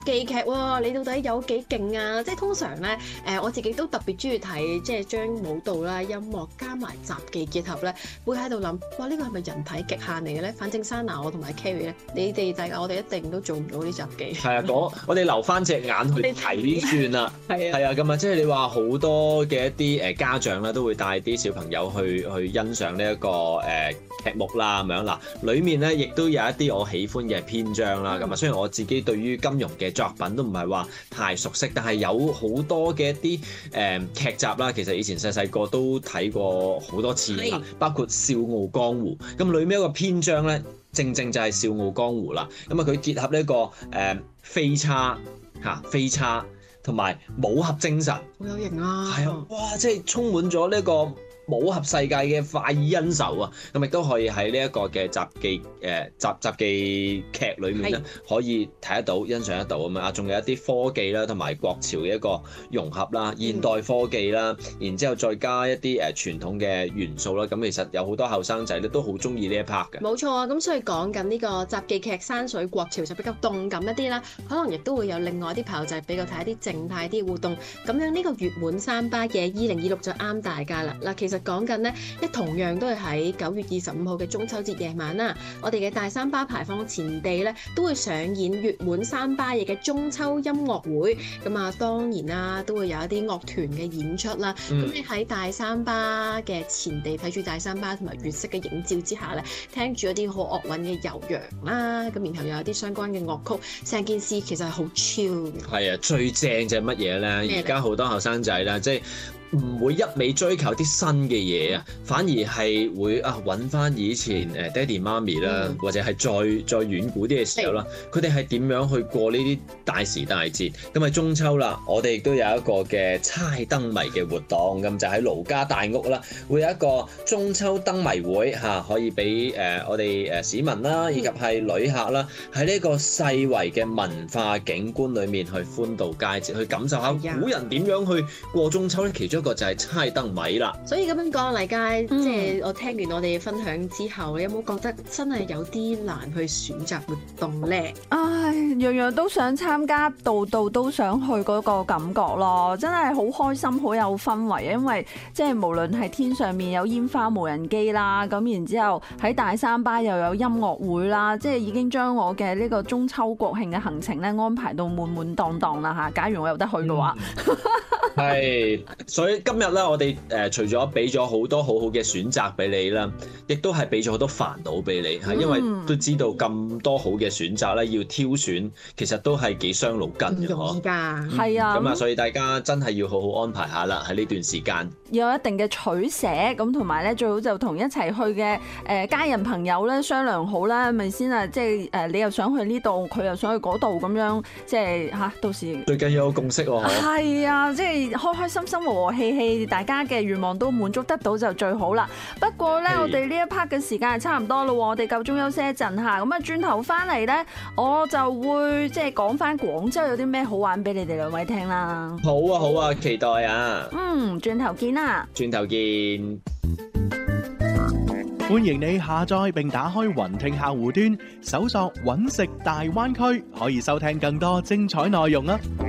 技劇喎，你到底有幾勁啊？即係通常咧，我自己都特別中意睇，即係將舞蹈啦、音樂加埋雜技結合咧，會喺度諗，哇！呢個係咪人體極限嚟嘅咧？反正Sana我同埋 Kerry 咧，你哋我哋一定都做唔到啲雜技。 係啊，我哋留翻隻眼去睇算啦。係啊，咁啊，即係你話好多嘅一啲家長咧，都會帶啲小朋友去欣賞呢一個劇目啦咁樣嗱，裡面咧亦都有一啲我喜歡嘅篇章啦。咁啊，雖然我自己對於金庸嘅作品都唔係話太熟悉，但係有好多嘅一啲劇集啦，其實以前細個都睇過好多次啦，包括《笑傲江湖》。咁裡面一個篇章咧，正就係《笑傲江湖》啦。咁啊，佢結合呢個飛叉同埋武俠精神， 好有型啊！ 係啊，哇！即係充滿咗呢個武俠世界嘅快意恩仇啊！咁亦都可以喺呢一個嘅雜技劇裏面咧，可以睇得到、欣賞得到咁啊！仲有一啲科技啦，同埋國潮嘅一個融合啦，現代科技啦，然之後再加一啲傳統嘅元素啦。咁其實有好多後生仔咧都好中意呢一 part 嘅。 冇錯啊！咁所以講緊呢個雜技劇山水國潮就比較動感一啲啦，可能亦都會有另外啲朋友就係比較睇一啲靜態啲活動。咁樣呢個月滿三巴嘅2026就啱大家啦。嗱，其實講緊呢，同樣都係喺9月25號嘅中秋節夜晚啦。我哋嘅大三巴牌坊前地咧都會上演月滿三巴夜嘅中秋音樂會。咁啊，當然啦，都會有一啲樂團嘅演出啦。咁你喺大三巴嘅前地睇住大三巴同埋月色嘅映照之下咧，聽住一啲好樂韻嘅悠揚啦，咁然後又有啲相關嘅樂曲，成件事其實係好 chill 嘅。 係啊，最正就係乜嘢咧？而家好多後生仔啦，即係唔會一味追求啲新嘅嘢啊，反而係會揾翻以前爹哋媽咪啦，或者係再遠古啲嘅時候啦，佢哋係點樣去過呢啲大時大節？咁啊中秋啦，我哋亦都有一個嘅猜燈謎嘅活動，咁就喺盧家大屋啦，會有一個中秋燈謎會嚇，可以俾我哋市民啦，以及係旅客啦，喺呢個世遺嘅文化景觀裏面去歡度佳節，去感受下古人點樣去過中秋咧。其中一個就係猜燈謎啦。 所以咁樣講，黎佳，即係我聽完我哋嘅分享之後，你有冇覺得真係有啲難去選擇活動咧？ 唉，樣樣都想參加，度都想去嗰個感覺咯，真係好開心，好有氛圍。因為即係無論係天上面有煙花無人機啦，咁然之後喺大三巴又有音樂會啦，即係已經將我嘅呢個中秋國慶嘅行程咧安排到滿當當啦嚇。假如我有得去嘅話。 係，所以今日咧，我哋除咗俾咗好多好好嘅選擇俾你啦，亦都係俾咗好多煩惱俾你嚇，因為都知道咁多好嘅選擇咧，要挑選其實都係幾傷腦筋嘅嗬。 係啊， 咁啊，所以大家真係要好好安排下啦，喺呢段時間要有一定嘅取捨，咁同埋咧最好就同一齊去嘅家人朋友咧商量好啦，咪先啊，即係你又想去呢度，佢又想去嗰度咁樣，即係嚇到時最緊要有共識喎。 係啊，即係開開心心和和氣氣，大家嘅願望都滿足得到就最好啦。不過咧，我哋呢一 part 嘅時間係差唔多咯，我哋夠鐘休息一陣嚇。咁啊，轉頭翻嚟咧，我就會即係講翻廣州有啲咩好玩俾你哋兩位聽啦。 好啊，好啊，期待啊！ 轉頭見啦！ 轉頭見。 歡迎你下載並打開雲聽客戶端，搜索揾食大灣區，可以收聽更多精彩內容啊！